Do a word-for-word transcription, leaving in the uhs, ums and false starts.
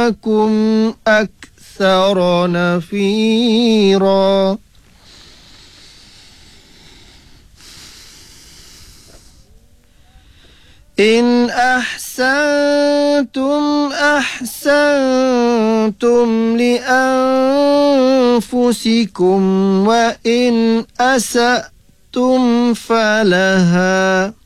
معكم أكثر نفيرا إن أحسنتم أحسنتم لأنفسكم وإن أسأتم فلها